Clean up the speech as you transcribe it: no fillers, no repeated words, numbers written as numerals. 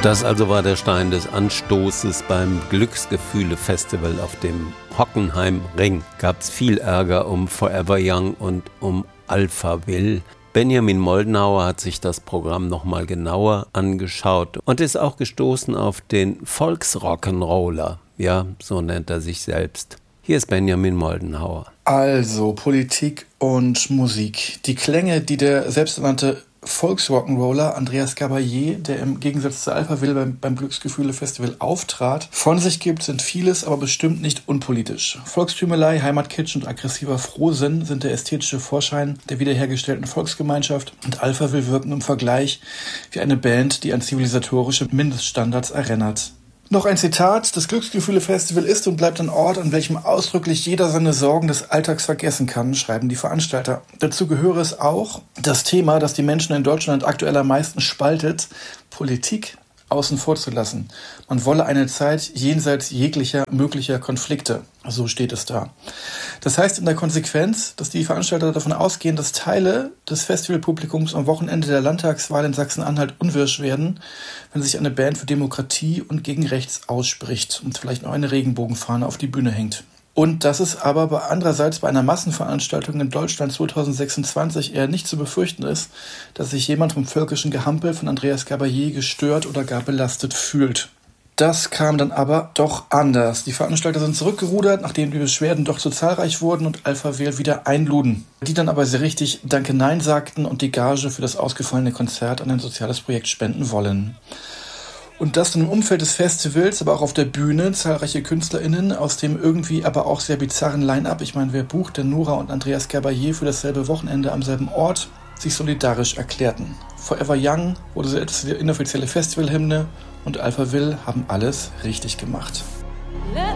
Das also war der Stein des Anstoßes beim Glücksgefühle-Festival auf dem Hockenheimring. Gab's viel Ärger um Forever Young und um Alphaville. Benjamin Moldenhauer hat sich das Programm nochmal genauer angeschaut und ist auch gestoßen auf den Volksrock'n'Roller. Ja, so nennt er sich selbst. Hier ist Benjamin Moldenhauer. Also Politik und Musik. Die Klänge, die der selbsternannte Volksrock'n'Roller Andreas Gabayé, der im Gegensatz zu Alphaville beim Glücksgefühle-Festival auftrat, von sich gibt, sind vieles, aber bestimmt nicht unpolitisch. Volkstümelei, Heimatkitsch und aggressiver Frohsinn sind der ästhetische Vorschein der wiederhergestellten Volksgemeinschaft und Alphaville wirken im Vergleich wie eine Band, die an zivilisatorische Mindeststandards erinnert. Noch ein Zitat: Das Glücksgefühle-Festival ist und bleibt ein Ort, an welchem ausdrücklich jeder seine Sorgen des Alltags vergessen kann, schreiben die Veranstalter. Dazu gehöre es auch, das Thema, das die Menschen in Deutschland aktuell am meisten spaltet, Politik, außen vor zu lassen. Man wolle eine Zeit jenseits jeglicher möglicher Konflikte. So steht es da. Das heißt in der Konsequenz, dass die Veranstalter davon ausgehen, dass Teile des Festivalpublikums am Wochenende der Landtagswahl in Sachsen-Anhalt unwirsch werden, wenn sich eine Band für Demokratie und gegen Rechts ausspricht und vielleicht noch eine Regenbogenfahne auf die Bühne hängt. Und dass es aber andererseits bei einer Massenveranstaltung in Deutschland 2026 eher nicht zu befürchten ist, dass sich jemand vom völkischen Gehampel von Andreas Gabayé gestört oder gar belastet fühlt. Das kam dann aber doch anders. Die Veranstalter sind zurückgerudert, nachdem die Beschwerden doch zu zahlreich wurden und Alphaville wieder einluden. Die dann aber sehr richtig Danke Nein sagten und die Gage für das ausgefallene Konzert an ein soziales Projekt spenden wollen. Und dass dann im Umfeld des Festivals, aber auch auf der Bühne, zahlreiche KünstlerInnen aus dem irgendwie aber auch sehr bizarren Line-Up, ich meine, wer bucht denn Nora und Andreas Gabayé für dasselbe Wochenende am selben Ort, sich solidarisch erklärten. Forever Young wurde so etwas wie die inoffizielle Festivalhymne und Alphaville haben alles richtig gemacht.